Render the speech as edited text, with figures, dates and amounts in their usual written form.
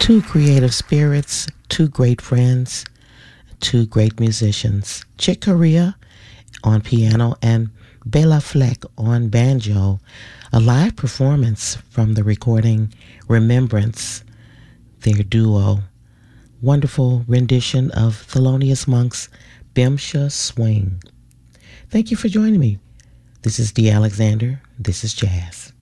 Two creative spirits, two great friends, two great musicians. Chick Corea on piano and Bela Fleck on banjo. A live performance from the recording Remembrance, their duo. Wonderful rendition of Thelonious Monk's Bimsha Swing. Thank you for joining me. This is Dee Alexander. This is Jazz.